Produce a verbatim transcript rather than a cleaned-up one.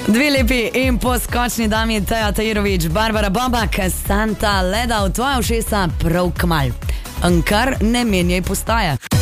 Dve lepi in poskočni dami, Teja Tajirović, Barbara Bobak, Santa Leda v tvoja ušesa prav kmal. Ankar ne menjaj postaje.